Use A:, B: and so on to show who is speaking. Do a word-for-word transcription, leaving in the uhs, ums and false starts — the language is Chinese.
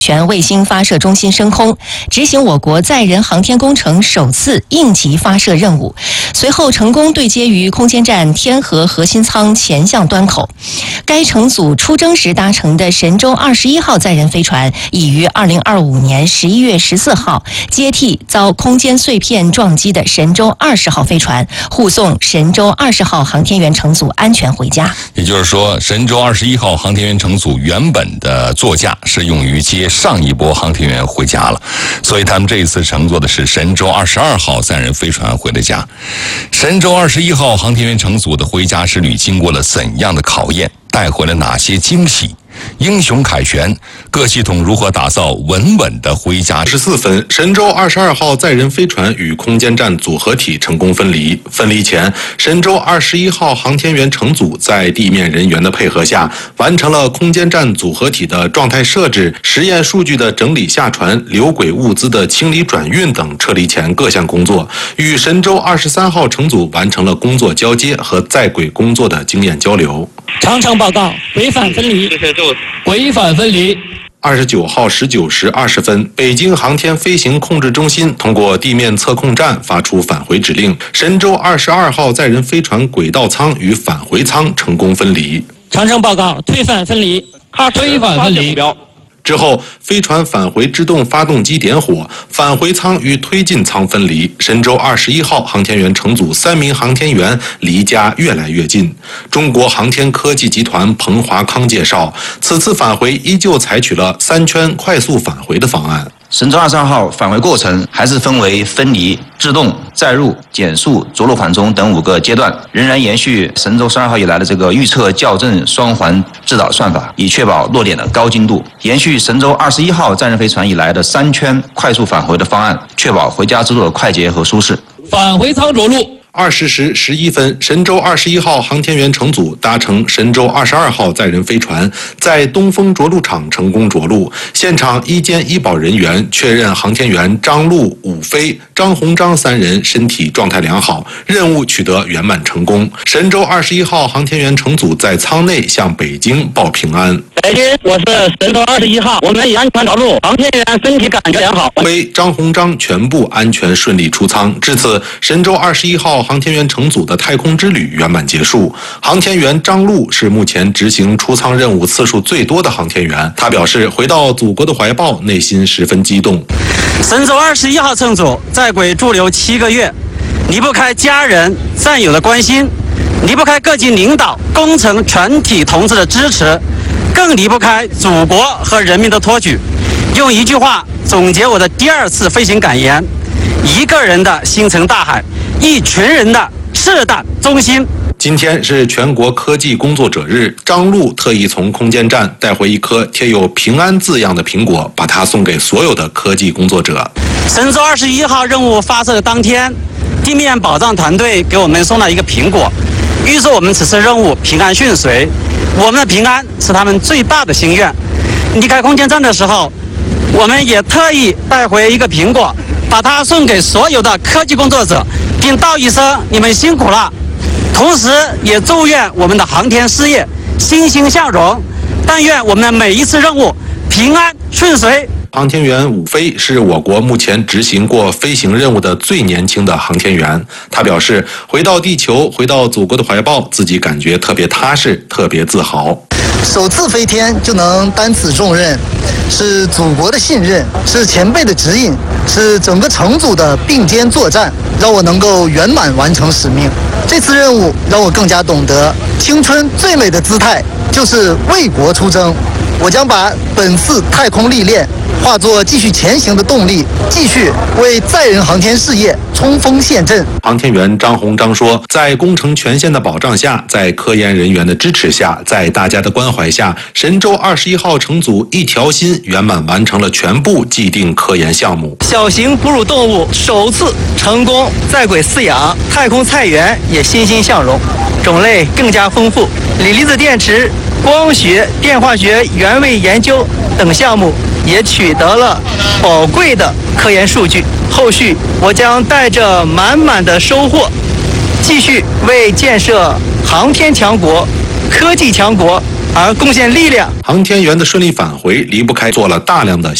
A: 全卫星发射中心升空，执行我国载人航天工程首次应急发射任务，随后成功对接于空间站天河核心舱前向端口。该乘组出征时搭乘的神舟二十一号载人飞船，已于二零二五年十一月十四号接替遭空间碎片撞击的神舟二十号飞船，护送神舟二十号航天员乘组安全回家。
B: 也就是说，神舟二十一号航天员乘组原本的座驾是用于接上一波航天员回家了，所以他们这一次乘坐的是神舟二十二号载人飞船回了家。神舟二十一号航天员乘组的回家之旅经过了怎样的考验，带回了哪些惊喜？英雄凯旋，各系统如何打造稳稳的回家？
C: 十四分，神舟二十二号载人飞船与空间站组合体成功分离。分离前，神舟二十一号航天员乘组在地面人员的配合下，完成了空间站组合体的状态设置、实验数据的整理下传、流轨物资的清理转运等撤离前各项工作，与神舟二十三号乘组完成了工作交接和在轨工作的经验交流。
D: 长城报告，轨返分离，轨返分离。
C: 二十九号十九时二十分，北京航天飞行控制中心通过地面测控站发出返回指令，神舟二十二号载人飞船轨道舱与返回舱成功分离。
D: 长城报告，推返分离，推返分离。
C: 之后，飞船返回制动发动机点火，返回舱与推进舱分离。神舟二十一号航天员乘组三名航天员离家越来越近。中国航天科技集团彭华康介绍，此次返回依旧采取了三圈快速返回的方案。
E: 神舟二十二号返回过程还是分为分离、制动、载入、减速、着陆缓冲等五个阶段，仍然延续神舟十二号以来的这个预测校正双环制导算法，以确保落点的高精度；延续神舟二十一号载人飞船以来的三圈快速返回的方案，确保回家之路的快捷和舒适。
D: 返回舱着陆。
C: 二十时十一分，神舟二十一号航天员乘组搭乘神舟二十二号载人飞船，在东风着陆场成功着陆。现场医监医保人员确认航天员张陆、武飞、张鸿章三人身体状态良好，任务取得圆满成功。神舟二十一号航天员乘组在舱内向北京报平安。
F: 北京，我是神舟二十一号，我们已安全着陆，航天员身体感觉良好。
C: 为张鸿章全部安全顺利出舱。至此，神舟二十一号航天员乘组的太空之旅圆满结束。航天员张陆是目前执行出舱任务次数最多的航天员。他表示，回到祖国的怀抱，内心十分激动。
D: 神舟二十一号乘组在轨驻留七个月，离不开家人、战友的关心，离不开各级领导、工程全体同志的支持，更离不开祖国和人民的托举。用一句话总结我的第二次飞行感言：一个人的星辰大海，一群人的赤胆忠心。
C: 今天是全国科技工作者日，张陆特意从空间站带回一颗贴有平安字样的苹果，把它送给所有的科技工作者。
D: 神舟二十一号任务发射的当天，地面保障团队给我们送了一个苹果，预祝我们此次任务平安顺遂。我们的平安是他们最大的心愿。离开空间站的时候，我们也特意带回一个苹果，把它送给所有的科技工作者，并道一声你们辛苦了。同时也祝愿我们的航天事业欣欣向荣，但愿我们每一次任务平安顺遂。
C: 航天员武飞是我国目前执行过飞行任务的最年轻的航天员。他表示，回到地球，回到祖国的怀抱，自己感觉特别踏实，特别自豪。
G: 首次飞天就能担此重任，是祖国的信任，是前辈的指引，是整个乘组的并肩作战，让我能够圆满完成使命。这次任务让我更加懂得，青春最美的姿态就是为国出征。我将把本次太空历练化作继续前行的动力，继续为载人航天事业冲锋陷阵。
C: 航天员张鸿章说，在工程权限的保障下，在科研人员的支持下，在大家的关怀下，神舟二十一号乘组一条心圆满完成了全部既定科研项目。
D: 小型哺乳动物首次成功在轨饲养，太空菜园也欣欣向荣，种类更加丰富。锂离子电池、光学、电化学原位研究等项目也取得了宝贵的科研数据。后续我将带着满满的收获，继续为建设航天强国、科技强国而贡献力量。
C: 航天员的顺利返回离不开做了大量的